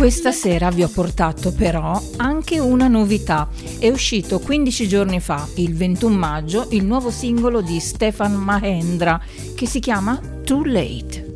Questa sera vi ho portato però anche una novità. È uscito 15 giorni fa, il 21 maggio, il nuovo singolo di Stefan Mahendra che si chiama Too Late.